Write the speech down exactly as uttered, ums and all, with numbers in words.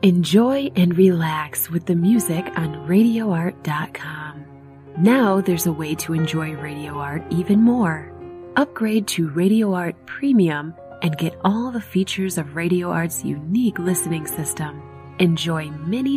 Enjoy and relax with the music on radio art dot com. Now there's a way to enjoy Radio Art even more. Upgrade to Radio Art Premium and get all the features of Radio Art's unique listening system. Enjoy many